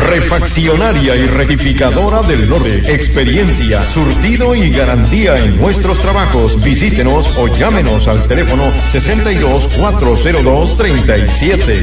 Refaccionaria y rectificadora del norte. Experiencia, surtido y garantía en nuestros trabajos. Visítenos o llámenos al teléfono 62 402 37.